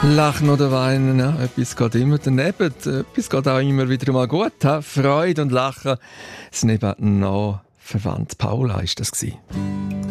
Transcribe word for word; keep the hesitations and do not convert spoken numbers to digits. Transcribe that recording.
Lachen oder weinen, ja, etwas geht immer daneben, etwas geht auch immer wieder mal gut. Ja. Freude und Lachen, das nebeneinander verwandt. Paula war das.